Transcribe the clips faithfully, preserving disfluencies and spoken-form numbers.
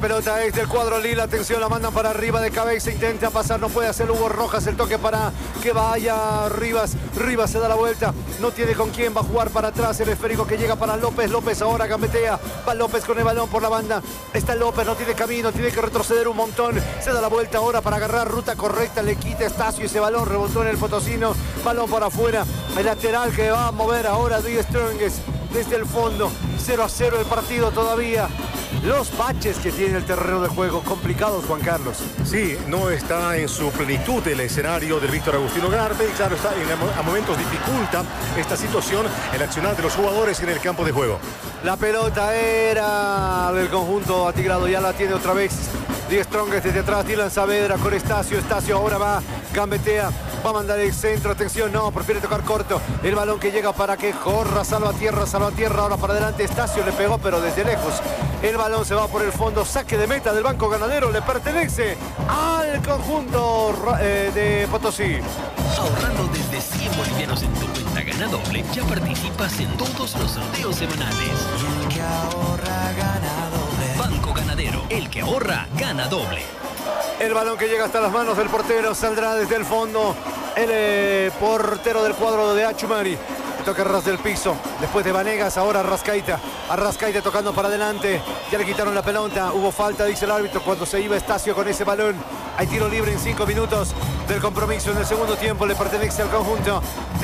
pelota es del cuadro lila. Atención, la mandan para arriba de cabeza. Intenta pasar, no puede hacer Hugo Rojas. El toque para que vaya Rivas. Rivas se da la vuelta. No tiene con quién. Va a jugar para atrás. El esférico que llega para López. López ahora gambetea. Va López con el balón por la banda. Está López, no tiene camino. Tiene que retroceder un montón. Se da la vuelta ahora para agarrar ruta correcta. Le quita Estacio ese balón. Rebotó en el potosino. Balón por afuera. El lateral que va a mover ahora Die Strongest desde el fondo. cero a cero el partido todavía. Los baches que tiene el terreno de juego, complicados, Juan Carlos. Sí, no está en su plenitud el escenario del Víctor Agustino Garbe. Y claro, está en, a momentos dificulta esta situación el accionar de los jugadores en el campo de juego. La pelota era del conjunto atigrado, ya la tiene otra vez Die Strongest desde atrás. Dylan Saavedra con Estacio. Estacio ahora va, gambetea. Va a mandar el centro, atención, no, prefiere tocar corto. El balón que llega para que corra, salva tierra, salva tierra, ahora para adelante. Estacio le pegó, pero desde lejos. El balón se va por el fondo, saque de meta del Banco Ganadero, le pertenece al conjunto eh, de Potosí. Ahorrando desde cien bolivianos en tu cuenta Gana Doble, ya participas en todos los sorteos semanales. El que ahorra gana doble. Banco Ganadero, el que ahorra gana doble. El balón que llega hasta las manos del portero saldrá desde el fondo. El eh, portero del cuadro de Achumari. Toca ras del piso. Después de Vanegas, ahora Arrascaita. Arrascaita tocando para adelante. Ya le quitaron la pelota. Hubo falta, dice el árbitro, cuando se iba Estacio con ese balón. Hay tiro libre en cinco minutos del compromiso. En el segundo tiempo le pertenece al conjunto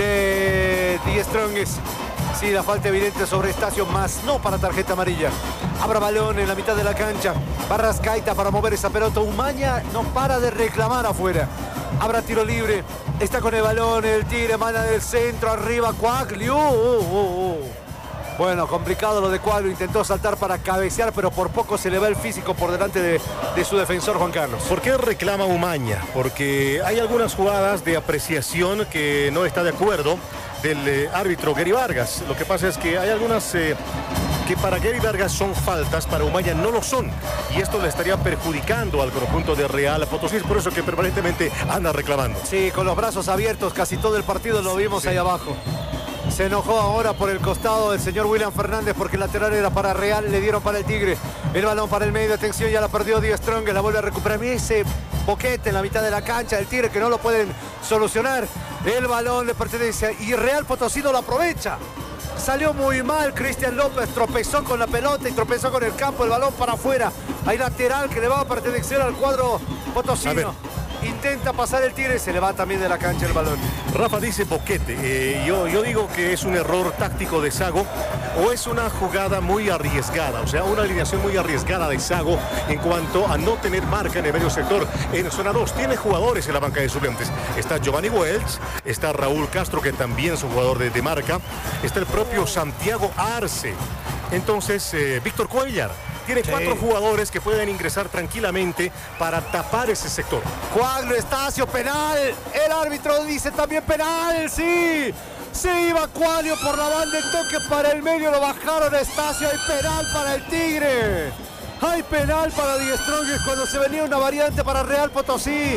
de Die Strongest. Sí, la falta evidente sobre Estacio, más no para tarjeta amarilla. Habrá balón en la mitad de la cancha. Arrascaita para mover esa pelota. Umaña no para de reclamar afuera. Habrá tiro libre. Está con el balón. El tiro emana del centro. Arriba Quaglio. Uh, uh, uh. Bueno, complicado lo de Quaglio. Intentó saltar para cabecear, pero por poco se le va el físico por delante de, de su defensor, Juan Carlos. ¿Por qué reclama Umaña? Porque hay algunas jugadas de apreciación que no está de acuerdo del eh, árbitro Gary Vargas. Lo que pasa es que hay algunas eh, que para Gary Vargas son faltas, para Umaña no lo son. Y esto le estaría perjudicando al conjunto de Real Potosí. Es por eso que permanentemente anda reclamando. Sí, con los brazos abiertos casi todo el partido lo vimos sí. Ahí abajo. Se enojó ahora por el costado del señor William Fernández porque el lateral era para Real, le dieron para el Tigre. El balón para el medio, atención, ya la perdió Die Strongest, la vuelve a recuperar. Mira ese boquete en la mitad de la cancha del Tigre que no lo pueden solucionar. El balón le pertenece y Real Potosí no lo aprovecha. Salió muy mal Cristian López, tropezó con la pelota y tropezó con el campo, el balón para afuera. Hay lateral que le va a pertenecer al cuadro potosino. Intenta pasar el Tigre, se le va también de la cancha el balón. Rafa dice boquete. Eh, yo, yo digo que es un error táctico de Sago o es una jugada muy arriesgada, o sea, una alineación muy arriesgada de Sago en cuanto a no tener marca en el medio sector. En zona dos tiene jugadores en la banca de suplentes. Está Giovanni Welch, está Raúl Castro, que también es un jugador de, de marca. Está el propio Santiago Arce. Entonces, eh, Víctor Cuellar. Tiene sí. cuatro jugadores que pueden ingresar tranquilamente para tapar ese sector. Quaglio, Estacio, penal. El árbitro dice también penal, sí. Se iba Quaglio por la banda, el toque para el medio, lo bajaron a Estacio. Hay penal para el Tigre. Hay penal para Die Strongest cuando se venía una variante para Real Potosí.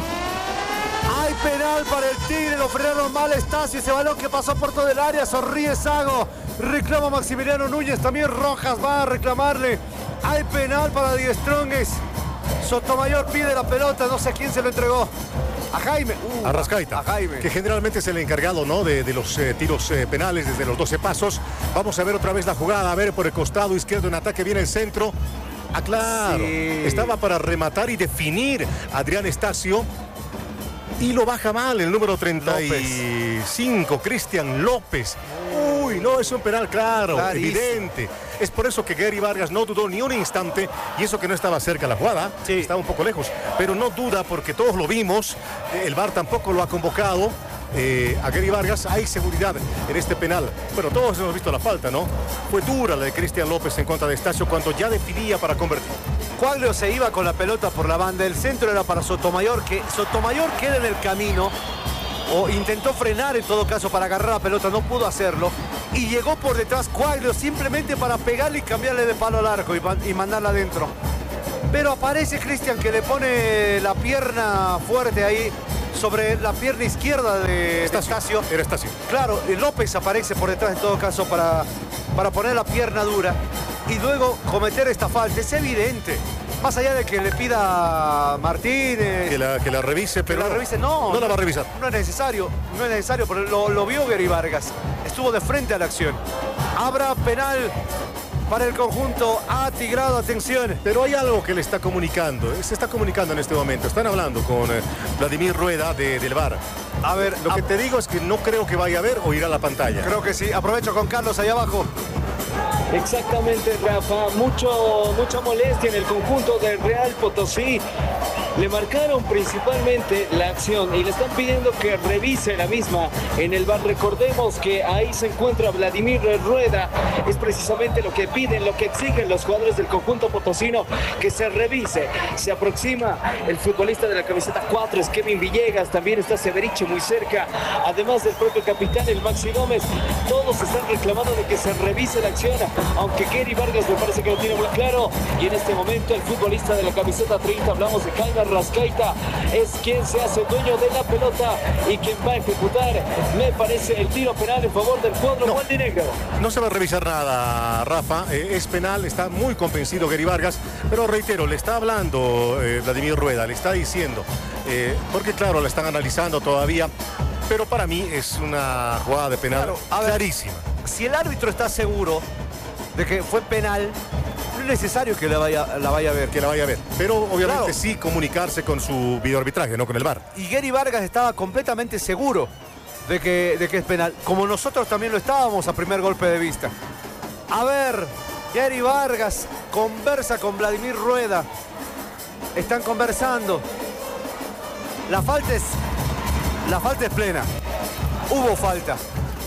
Hay penal para el Tigre, lo frenaron mal Estacio, ese balón que pasó por todo el área, sonríe Sago, reclama Maximiliano Núñez, también Rojas va a reclamarle. Hay penal para Die Strongest. Sotomayor pide la pelota, no sé a quién se lo entregó. A Jaime. Uh, Arrascaita, a Jaime. Que generalmente es el encargado, ¿no? de, de los eh, tiros eh, penales desde los doce pasos. Vamos a ver otra vez la jugada, a ver por el costado izquierdo en ataque, viene el centro. Ah, claro, sí. Estaba para rematar y definir Adrián Estacio. Y lo baja mal el número treinta y cinco, Cristian López. Uy, no, es un penal claro, Clarísimo. evidente. Es por eso que Gary Vargas no dudó ni un instante, y eso que no estaba cerca la jugada, sí. estaba un poco lejos, pero no duda porque todos lo vimos, el V A R tampoco lo ha convocado. Eh, a Gary Vargas, hay seguridad en este penal. Bueno, todos hemos visto la falta, ¿no? Fue dura la de Cristian López en contra de Estacio cuando ya definía para convertir. Quaglio se iba con la pelota por la banda, el centro era para Sotomayor, que Sotomayor queda en el camino, o intentó frenar en todo caso para agarrar la pelota, no pudo hacerlo, y llegó por detrás Quaglio simplemente para pegarle y cambiarle de palo al arco y, y mandarla adentro. Pero aparece Cristian que le pone la pierna fuerte ahí sobre la pierna izquierda de Estacio. Era Estacio. Claro, López aparece por detrás en todo caso para, para poner la pierna dura y luego cometer esta falta. Es evidente, Más allá de que le pida a Martínez... Que la, que la revise, pero que la revise, no, no la va a revisar. No es necesario, no es necesario, pero lo, lo vio Gary Vargas. Estuvo de frente a la acción. Habrá penal para el conjunto atigrado, atención. Pero hay algo que le está comunicando, se está comunicando en este momento. Están hablando con eh, Vladimir Rueda de, del V A R. A ver, lo a... que te digo es que no creo que vaya a ver o irá a la pantalla. Creo que sí. Aprovecho con Carlos ahí abajo. Exactamente, Rafa. Mucho, mucha molestia en el conjunto del Real Potosí. Le marcaron principalmente la acción y le están pidiendo que revise la misma en el V A R. Recordemos que ahí se encuentra Vladimir Rueda. Es precisamente lo que piden, lo que exigen los jugadores del conjunto potosino, que se revise. Se aproxima el futbolista de la camiseta cuatro, es Kevin Villegas. También está Severiche muy cerca, además del propio capitán, el Maxi Gómez. Todos están reclamando de que se revise la acción, aunque Gary Vargas me parece que lo tiene muy claro. Y en este momento el futbolista de la camiseta treinta, hablamos de Jaime Rascaita, es quien se hace dueño de la pelota y quien va a ejecutar, me parece, el tiro penal en favor del cuadro no, gualdinegro. No se va a revisar nada, Rafa. Eh, es penal, está muy convencido Gary Vargas, pero reitero, le está hablando eh, Vladimir Rueda, le está diciendo, eh, porque claro, la están analizando todavía, pero para mí es una jugada de penal claro, a ver, clarísima. Si el árbitro está seguro de que fue penal, no es necesario que la vaya, la vaya a ver. Que la vaya a ver. Pero obviamente claro, sí comunicarse con su videoarbitraje, no con el V A R. Y Gary Vargas estaba completamente seguro de que, de que es penal. Como nosotros también lo estábamos a primer golpe de vista. A ver, Gary Vargas conversa con Vladimir Rueda. Están conversando. La falta es, la falta es plena. Hubo falta.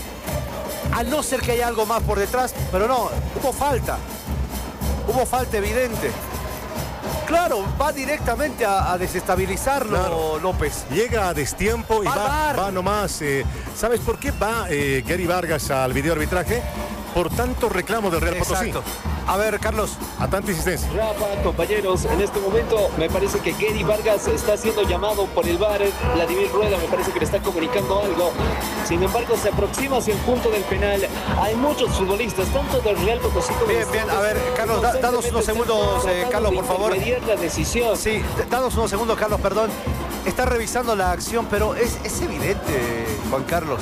A no ser que haya algo más por detrás, pero no, hubo falta. Hubo falta evidente. Claro, va directamente a, a desestabilizarlo, claro. López. Llega a destiempo y va, va, va nomás. Eh, ¿Sabes por qué va eh, Gary Vargas al videoarbitraje? Por tanto reclamo del Real Potosí. A ver, Carlos. A tanta insistencia. Rafa, compañeros, en este momento me parece que Gary Vargas está siendo llamado por el V A R. Vladimir Rueda me parece que le está comunicando algo. Sin embargo, se aproxima hacia el punto del penal. Hay muchos futbolistas, tanto del Real Potosí como bien, bien, a ver, Carlos, da, danos unos segundos, eh, Carlos, por favor. La decisión. Sí, danos unos segundos, Carlos, perdón. Está revisando la acción, pero es, es evidente, Juan Carlos.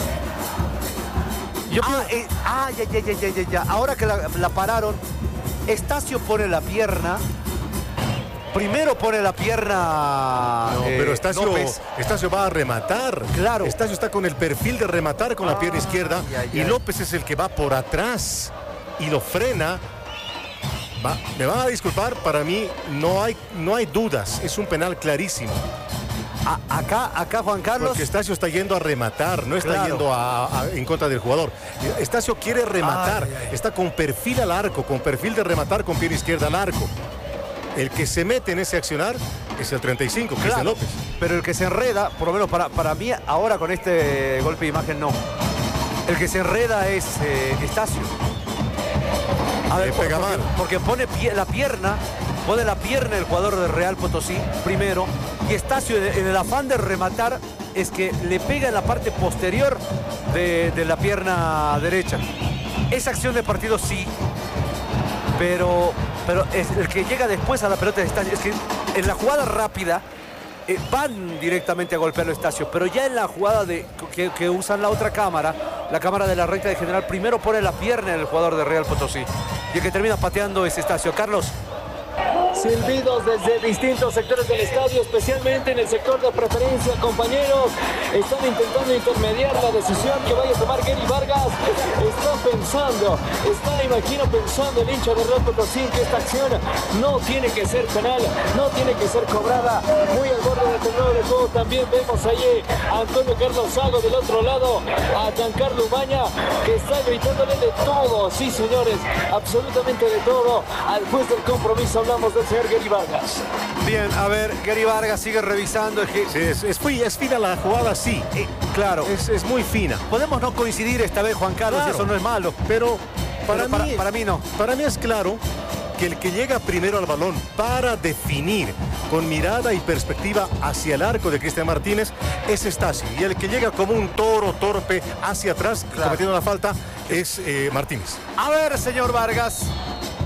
Yo ah, eh, ah, ya, ya, ya, ya, ya, ya. Ahora que la, la pararon, Estacio pone la pierna. Primero pone la pierna. No, eh, pero Estacio, Estacio va a rematar. Claro. Estacio está con el perfil de rematar con ah, la pierna izquierda. Ay, ay, y López es el que va por atrás y lo frena. Va, me van a disculpar, para mí no hay, no hay dudas. Es un penal clarísimo. A, acá, acá, Juan Carlos. Porque Estacio está yendo a rematar, no está claro. yendo a, a, en contra del jugador. Estacio quiere rematar, ay, ay, ay. está con perfil al arco, con perfil de rematar con pierna izquierda al arco. El que se mete en ese accionar es el treinta y cinco, que claro, es de López. Pero el que se enreda, por lo menos para, para mí, ahora con este golpe de imagen, no. El que se enreda es eh, Estacio. A ver, pega porque, porque pone pie, la pierna, pone la pierna el jugador del Real Potosí primero, y Estacio en el afán de rematar es que le pega en la parte posterior de, de la pierna derecha. Esa acción de partido sí, pero, pero es el que llega después a la pelota de Estacio, es que en la jugada rápida eh, van directamente a golpearlo Estacio, pero ya en la jugada de, que, que usan la otra cámara, la cámara de la recta de general, primero pone la pierna en el jugador de Real Potosí. Y el que termina pateando es Estacio. Carlos. Silbidos desde distintos sectores del estadio, especialmente en el sector de preferencia, compañeros. Están intentando intermediar la decisión que vaya a tomar Gary Vargas. Está pensando, está, imagino, pensando el hincha de Real Potosí que esta acción no tiene que ser penal, no tiene que ser cobrada. Muy al borde del terreno de juego también vemos allí a Antonio Carlos Sago, del otro lado a Giancarlo Umaña, que está gritándole de todo. Sí, señores, absolutamente de todo. Al juez del compromiso hablamos del señor Gary Vargas. Bien, a ver, Gary Vargas sigue revisando. Es, que... sí, es, es, es fina la jugada, sí. Eh, claro. Es, es muy fina. Podemos no coincidir esta vez, Juan Carlos, claro. Eso no es malo. Pero para, pero para, mí, para mí no. Para mí es claro que el que llega primero al balón para definir con mirada y perspectiva hacia el arco de Cristian Martínez es Estacio. Y el que llega como un toro torpe hacia atrás, claro, cometiendo la falta, es eh, Martínez. A ver, señor Vargas.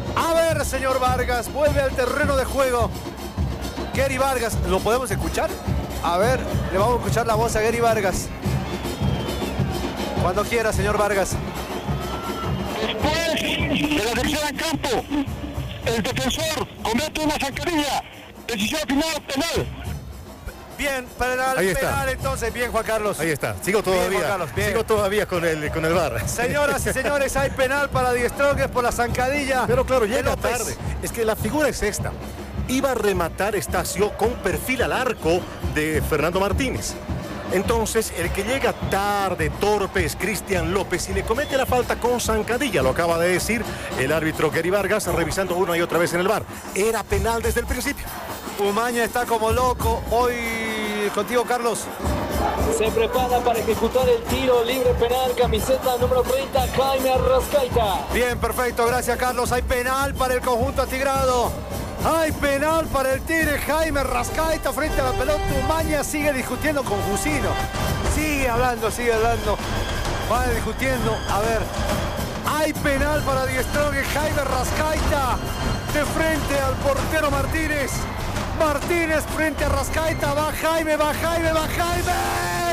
A ver, señor Vargas, vuelve al terreno de juego. Gary Vargas, ¿lo podemos escuchar? A ver, le vamos a escuchar la voz a Gary Vargas. Cuando quiera, señor Vargas. Después de la decisión en campo, el defensor comete una zancadilla. Decisión final penal. Bien, penal, Ahí está. penal entonces. Bien, Juan Carlos. Ahí está, sigo Bien, todavía, Juan Carlos, bien. sigo todavía con el, con el V A R. Señoras y señores, hay penal para Die Strongest por la zancadilla. Pero claro, de llega López. tarde. Es que la figura es esta. Iba a rematar Estacio con perfil al arco de Fernando Martínez. Entonces, el que llega tarde, torpe, es Cristian López y le comete la falta con zancadilla. Lo acaba de decir el árbitro Gary Vargas, revisando una y otra vez en el V A R. Era penal desde el principio. Umaña está como loco. Hoy contigo, Carlos. Se prepara para ejecutar el tiro libre penal, camiseta número treinta, Jaime Arrascaita. Bien, perfecto, gracias, Carlos. Hay penal para el conjunto atigrado. Hay penal para el Tigre. Jaime Arrascaita frente a la pelota. Umaña sigue discutiendo con Jusino. Sigue hablando, sigue hablando. Va discutiendo. A ver. Hay penal para Die Strongest. Jaime Arrascaita de frente al portero Martínez. Martínez frente a Arrascaita. Va Jaime, va Jaime, va Jaime.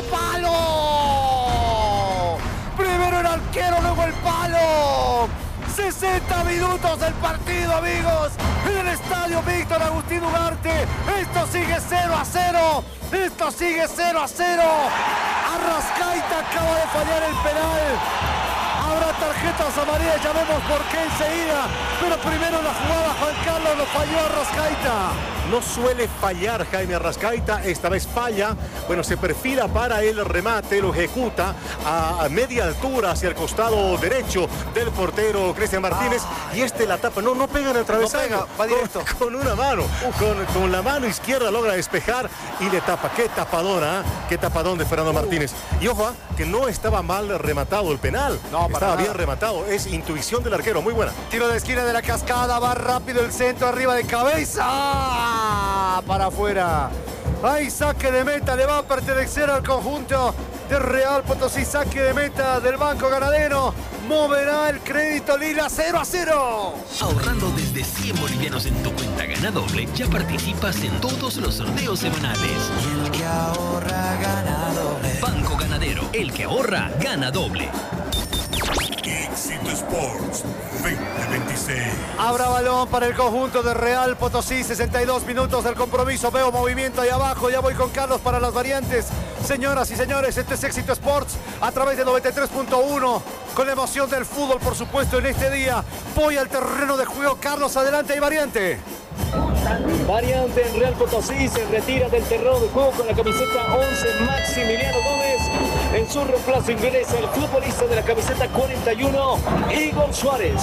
¡Palo! Primero el arquero, luego el palo. sesenta minutos del partido, amigos, en el estadio Víctor Agustín Ugarte. Esto sigue cero a cero. Esto sigue cero a cero. Arrascaita acaba de fallar el penal. Habrá tarjetas amarillas, ya vemos por qué enseguida. Pero primero la jugada, Juan Carlos, lo falló Arrascaita. No suele fallar Jaime Arrascaita, esta vez falla. Bueno, se perfila para el remate, lo ejecuta a media altura hacia el costado derecho del portero Cristian Martínez. Ah, y este la tapa, no, no pega en el travesaño. No pega, va directo. Con, con una mano, con, con la mano izquierda logra despejar y le tapa. Qué tapadona, ¿eh? Qué tapadón de Fernando uh. Martínez. Y ojo, que no estaba mal rematado el penal. No, estaba bien rematado, es intuición del arquero, muy buena. Tiro de esquina de la Cascada, va rápido el centro, arriba de cabeza. Para afuera. Hay saque de meta, le va a pertenecer al conjunto de Real Potosí. Saque de meta del Banco Ganadero. Moverá el crédito Lila. Cero a cero. Ahorrando desde cien bolivianos en tu cuenta Gana Doble, ya participas en todos los sorteos semanales. Y el que ahorra gana doble. Banco Ganadero, el que ahorra gana doble. Éxito Sports veinte veintiséis. Habrá balón para el conjunto de Real Potosí. sesenta y dos minutos del compromiso. Veo movimiento ahí abajo. Ya voy con Carlos para las variantes. Señoras y señores, este es Éxito Sports a través de noventa y tres punto uno. Con la emoción del fútbol, por supuesto, en este día. Voy al terreno de juego. Carlos, adelante, hay variante. Variante en Real Potosí, se retira del terreno de juego con la camiseta once, Maximiliano Gómez. En su reemplazo ingresa el futbolista de la camiseta cuarenta y uno, Igor Suárez.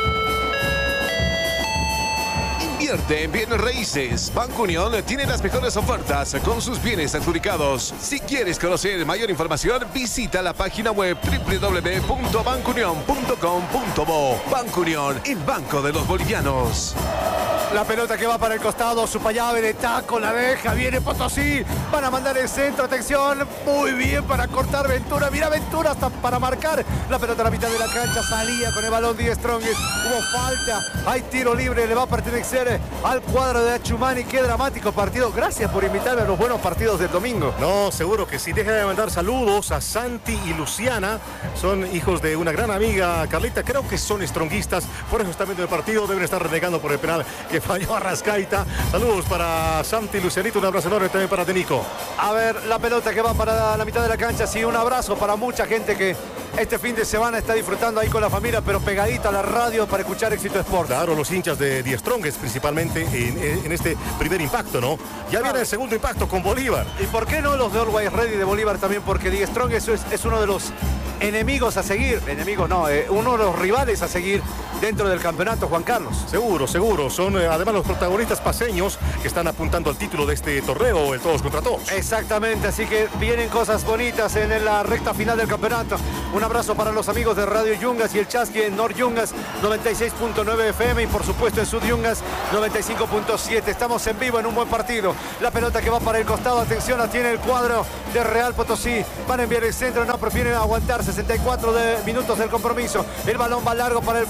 Invierte en bienes raíces. Banco Unión tiene las mejores ofertas con sus bienes adjudicados. Si quieres conocer mayor información, visita la página web doble u doble u doble u punto banco unión punto com punto bo. Banco Unión, el banco de los bolivianos. La pelota que va para el costado, Supayave de taco, la deja, viene Potosí, van a mandar el centro, atención, muy bien para cortar Ventura, mira Ventura hasta para marcar, la pelota a la mitad de la cancha, salía con el balón Die Strongest, hubo falta, hay tiro libre, le va a pertenecer al cuadro de Achumani, qué dramático partido, gracias por invitarme a los buenos partidos del domingo. No, seguro que sí, deja de mandar saludos a Santi y Luciana, son hijos de una gran amiga, Carlita, creo que son stronguistas, por eso están viendo el partido, deben estar renegando por el penal que falló Arrascaita. Saludos para Santi y Lucianito, un abrazo enorme también para Denico. A ver, la pelota que va para la mitad de la cancha, sí, un abrazo para mucha gente que este fin de semana está disfrutando ahí con la familia, pero pegadita a la radio para escuchar Éxito Sport. Claro, los hinchas de Die Strongest principalmente en, en este primer impacto, ¿no? Ya viene el segundo impacto con Bolívar. ¿Y por qué no los de Always Ready de Bolívar también? Porque Die Strongest es, es uno de los enemigos a seguir, enemigos no, eh, uno de los rivales a seguir dentro del campeonato, Juan Carlos. Seguro, seguro, son eh, además los protagonistas paseños que están apuntando al título de este torneo, el todos contra todos. Exactamente, así que vienen cosas bonitas en la recta final del campeonato. Un abrazo para los amigos de Radio Yungas y el Chasqui en Nor Yungas noventa y seis punto nueve F M y por supuesto en Sud Yungas noventa y cinco punto siete. Estamos en vivo en un buen partido. La pelota que va para el costado, atención, la tiene el cuadro de Real Potosí. Van a enviar el centro, no prefieren aguantar sesenta y cuatro de, minutos del compromiso. El balón va largo para el frente, va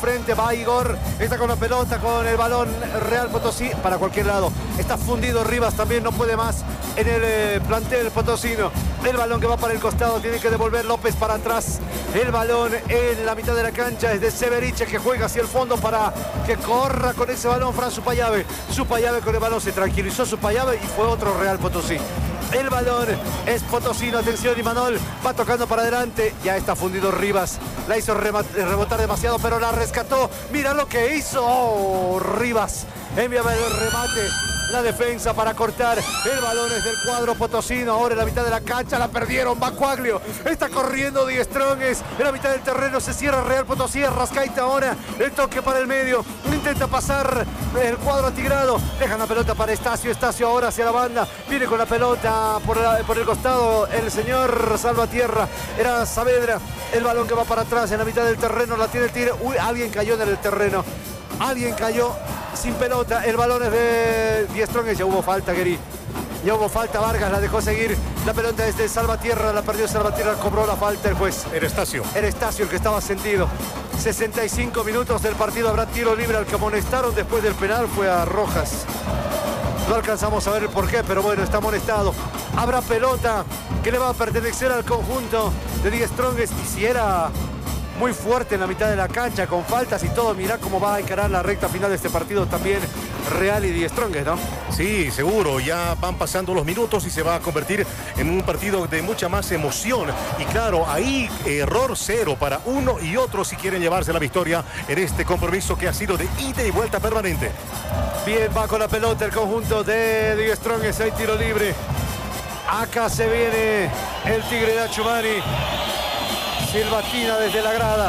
Va Igor, está con la pelota, con el balón. Real Potosí para cualquier lado. Está fundido Rivas, también no puede más en el eh, plantel potosino. El balón que va para el costado, tiene que devolver López para atrás. El balón en la mitad de la cancha es de Severiche, que juega hacia el fondo para que corra con ese balón Fran Supayave. Supayave con el balón, se tranquilizó Supayave y fue otro Real Potosí. El balón es potosino, atención, Imanol va tocando para adelante, ya está fundido Rivas, la hizo rebotar demasiado pero la rescató, mira lo que hizo oh, Rivas, envía el remate, la defensa para cortar, el balón es del cuadro potosino, ahora en la mitad de la cancha, la perdieron, va Coaglio, está corriendo Die Strongest, en la mitad del terreno se cierra Real Potosí, Rascaita ahora, el toque para el medio, intenta pasar el cuadro atigrado, dejan la pelota para Estacio, Estacio ahora hacia la banda, viene con la pelota por, la, por el costado, el señor Salvatierra, era Saavedra, el balón que va para atrás en la mitad del terreno, la tiene el Tigre, uy, alguien cayó en el terreno, alguien cayó sin pelota, el balón es de Die Strongest, ya hubo falta, Gueri. Ya hubo falta, Vargas la dejó seguir. La pelota es de Salvatierra, la perdió Salvatierra, cobró la falta el juez. Era Estacio. Era Estacio el que estaba sentido. sesenta y cinco minutos del partido, habrá tiro libre al que amonestaron después del penal, fue a Rojas. No alcanzamos a ver el porqué, pero bueno, está amonestado. Habrá pelota que le va a pertenecer al conjunto de Die Strongest. Y si era muy fuerte en la mitad de la cancha, con faltas y todo, mirá cómo va a encarar la recta final de este partido también Real y Die Strongest, ¿no? Sí, seguro, ya van pasando los minutos y se va a convertir en un partido de mucha más emoción. Y claro, ahí error cero para uno y otro si quieren llevarse la victoria en este compromiso que ha sido de ida y vuelta permanente. Bien, va con la pelota el conjunto de Die Strongest, hay tiro libre. Acá se viene el Tigre de Achumani. Silvatina desde la grada.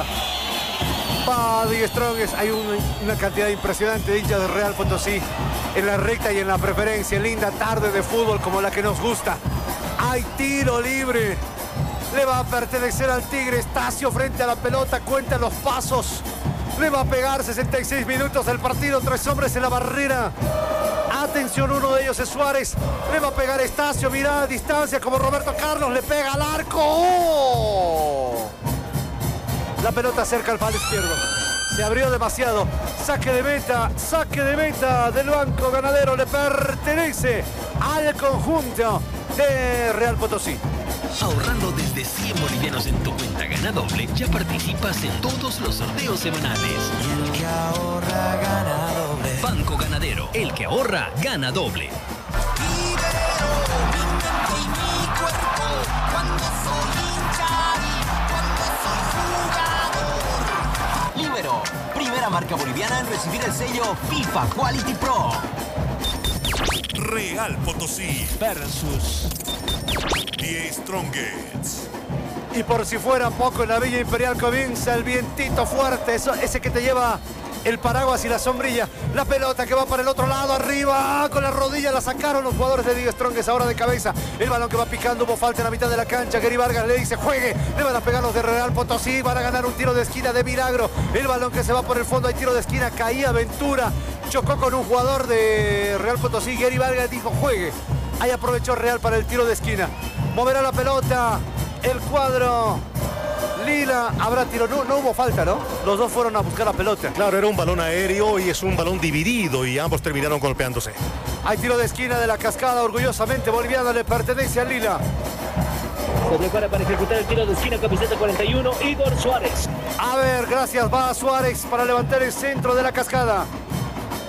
Va Die Strongest. Hay un, una cantidad impresionante de hinchas de Real Potosí en la recta y en la preferencia. Linda tarde de fútbol como la que nos gusta. Hay tiro libre. Le va a pertenecer al Tigre. Estacio frente a la pelota. Cuenta los pasos. Le va a pegar sesenta y seis minutos del partido. Tres hombres en la barrera. Atención, uno de ellos es Suárez. Le va a pegar Estacio. Mirá a distancia como Roberto Carlos. Le pega al arco. ¡Oh! La pelota cerca al palo izquierdo. Se abrió demasiado. Saque de meta. Saque de meta del Banco Ganadero. Le pertenece al conjunto de Real Potosí. Ahorrando desde cien bolivianos en tu cuenta Gana Doble, ya participas en todos los sorteos semanales. El que ahorra gana doble. Banco Ganadero, el que ahorra gana doble. Libero, primera marca boliviana en recibir el sello FIFA Quality Pro. Real Potosí Versus Die Strongest. Y por si fuera poco, en la Villa Imperial comienza el vientito fuerte, eso, ese que te lleva el paraguas y la sombrilla. La pelota que va para el otro lado, arriba, con la rodilla la sacaron los jugadores de Die Strongest, ahora de cabeza. El balón que va picando, hubo falta en la mitad de la cancha. Gary Vargas le dice, juegue, le van a pegar los de Real Potosí, van a ganar un tiro de esquina de milagro. El balón que se va por el fondo, hay tiro de esquina, caía Ventura, chocó con un jugador de Real Potosí. Gary Vargas dijo, juegue. Ahí aprovechó Real para el tiro de esquina. Moverá la pelota el cuadro Lila. Habrá tiro, no, no hubo falta, ¿no? Los dos fueron a buscar la pelota. Claro, era un balón aéreo y es un balón dividido y ambos terminaron golpeándose. Hay tiro de esquina de la Cascada, orgullosamente boliviana, le pertenece a Lila. Se prepara para ejecutar el tiro de esquina, camiseta cuarenta y uno, Igor Suárez. A ver, gracias, va Suárez para levantar el centro de la Cascada.